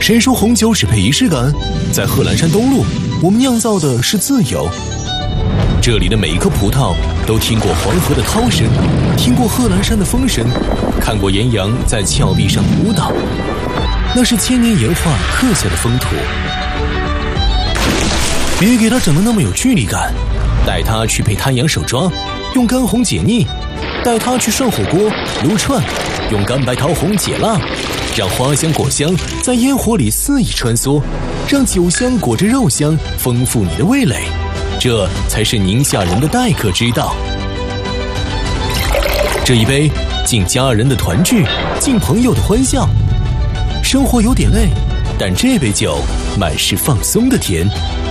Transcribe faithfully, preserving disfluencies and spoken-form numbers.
谁说红酒只配仪式感？在贺兰山东路，我们酿造的是自由。这里的每一颗葡萄都听过黄河的涛声，听过贺兰山的风声，看过岩羊在峭壁上舞蹈，那是千年岩画刻下的风土。别给它整得那么有距离感，带它去配滩羊手抓，用干红解腻；带它去涮火锅、撸串，用干白桃红解辣。让花香果香在烟火里肆意穿梭，让酒香裹着肉香丰富你的味蕾，这才是宁夏人的待客之道。这一杯敬家人的团聚，敬朋友的欢笑。生活有点累，但这杯酒满是放松的甜。